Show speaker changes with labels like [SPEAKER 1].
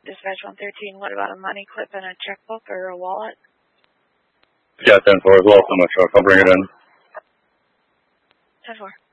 [SPEAKER 1] Dispatch 113, what about a money clip and a checkbook or a wallet?
[SPEAKER 2] Yeah, 10-4 as well, so much truck. I'll bring it in.
[SPEAKER 1] 10-4.